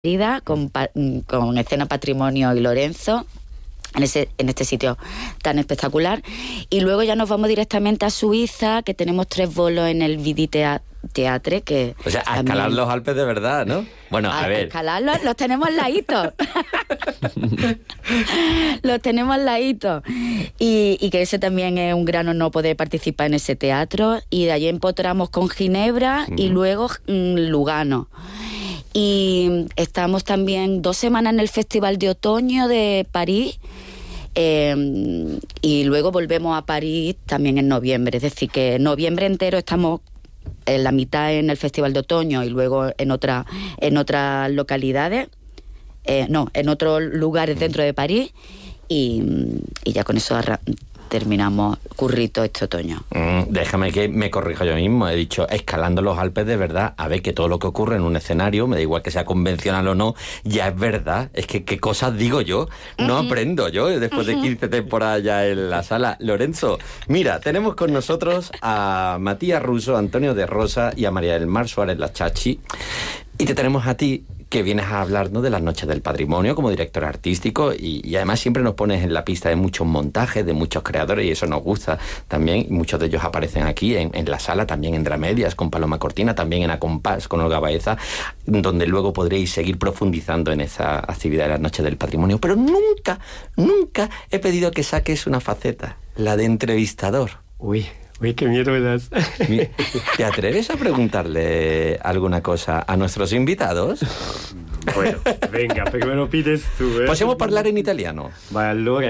con Escena Patrimonio y Lorenzo, en este sitio tan espectacular. Y luego ya nos vamos directamente a Suiza, que tenemos 3 bolos en el Vidi Teatre, que o sea, a escalar los Alpes de verdad, ¿no? Bueno, a ver. Escalarlos, los tenemos al ladito. Los tenemos al ladito. Y que ese también es un gran honor poder participar en ese teatro. Y de allí empotramos con Ginebra y luego Lugano. Y estamos también 2 semanas en el Festival de Otoño de París, y luego volvemos a París también en noviembre. Es decir, que en noviembre entero estamos en la mitad en el Festival de Otoño y luego en otras localidades, en otros lugares dentro de París, y ya con eso terminamos currito este otoño. Déjame que me corrija yo mismo. He dicho escalando los Alpes de verdad. A ver, que todo lo que ocurre en un escenario, me da igual que sea convencional o no, ya es verdad. Es que qué cosas digo yo. No aprendo yo después de 15 temporadas ya en la sala. Lorenzo, mira, tenemos con nosotros a Matías Russo, Antonio de Rosa y a María del Mar Suárez La Chachi. Y te tenemos a ti, que vienes a hablarnos de las Noches del Patrimonio como director artístico, y además siempre nos pones en la pista de muchos montajes, de muchos creadores, y eso nos gusta también, y muchos de ellos aparecen aquí en la sala, también en Dramedias con Paloma Cortina, también en Acompás con Olga Baeza, donde luego podréis seguir profundizando en esa actividad de las Noches del Patrimonio. Pero nunca he pedido que saques una faceta, la de entrevistador. Uy, qué miedo me das. ¿Te atreves a preguntarle alguna cosa a nuestros invitados? Bueno, venga, primero pides tu... Possiamo parlare in italiano? Ma allora...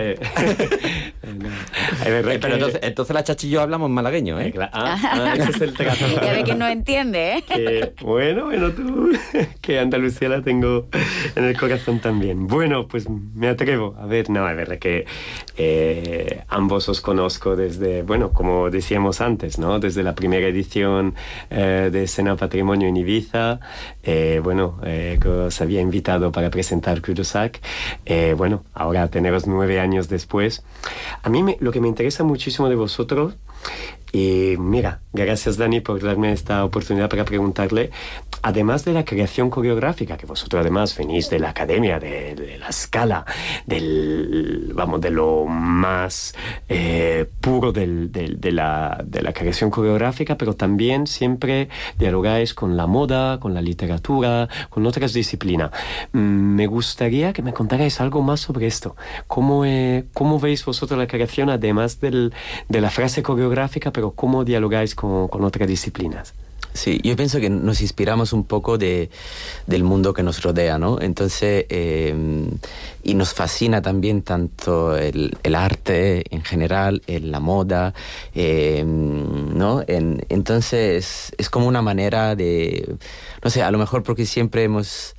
Pero entonces la Chachi y yo hablamos malagueño, ¿eh? Ese es el trato. Ya ve que no entiende, ¿eh? Bueno, tú, que Andalucía la tengo en el corazón también. Bueno, pues me atrevo. A ver, que ambos os conozco desde, bueno, como decíamos antes, ¿no? Desde la primera edición de Escena Patrimonio en Ibiza, que os había invitado para presentar Cul-de-sac. Bueno, ahora teneros 9 años después. A mí lo que me interesa muchísimo de vosotros, y mira, gracias Dani por darme esta oportunidad para preguntarle, además de la creación coreográfica, que vosotros además venís de la academia, de la Scala, de lo más puro de la creación coreográfica, pero también siempre dialogáis con la moda, con la literatura, con otras disciplinas. Me gustaría que me contarais algo más sobre esto. ¿Cómo veis vosotros la creación, además de la frase coreográfica, pero cómo dialogáis con otras disciplinas? Sí, yo pienso que nos inspiramos un poco del mundo que nos rodea, ¿no? Entonces, y nos fascina también tanto el arte en general, la moda, ¿no? Entonces, es como una manera de, no sé, a lo mejor porque siempre hemos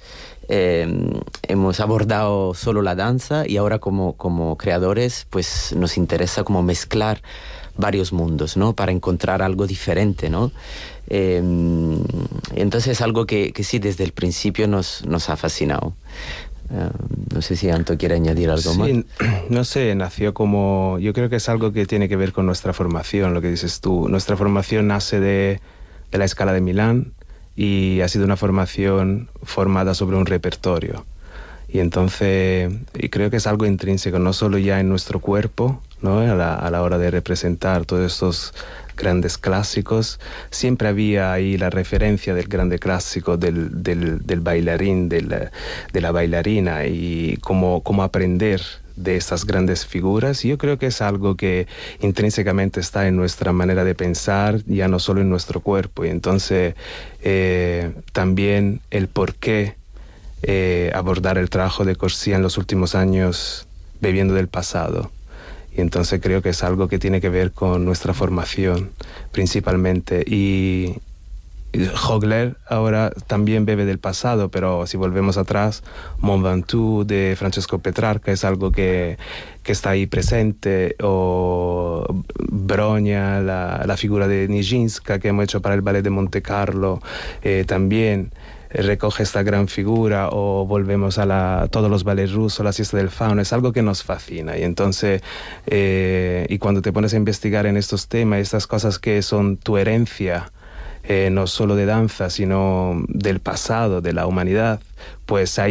abordado solo la danza, y ahora como creadores, pues nos interesa como mezclar varios mundos, ¿no? Para encontrar algo diferente, ¿no? Entonces es algo que sí, desde el principio nos ha fascinado. No sé si Anto quiere añadir algo más. Sí, no sé, nació como... Yo creo que es algo que tiene que ver con nuestra formación, lo que dices tú. Nuestra formación nace de la Scala de Milán, y ha sido una formación formada sobre un repertorio. Y entonces, y creo que es algo intrínseco, no solo ya en nuestro cuerpo, ¿no? A la hora de representar todos estos grandes clásicos, siempre había ahí la referencia del grande clásico, del bailarín, de la bailarina, y cómo aprender de estas grandes figuras. Y yo creo que es algo que intrínsecamente está en nuestra manera de pensar, ya no solo en nuestro cuerpo. Y entonces también el por qué abordar el trabajo de Corsia en los últimos años bebiendo del pasado. Y entonces creo que es algo que tiene que ver con nuestra formación principalmente. Y Hogler ahora también bebe del pasado, pero si volvemos atrás, Mont Ventoux de Francesco Petrarca es algo que está ahí presente, o Broña, la figura de Nijinská que hemos hecho para el Ballet de Monte Carlo, también recoge esta gran figura, o volvemos a todos los ballets rusos, la siesta del fauno. Es algo que nos fascina. Y entonces, y cuando te pones a investigar en estos temas, estas cosas que son tu herencia, no solo de danza, sino del pasado, de la humanidad, pues hay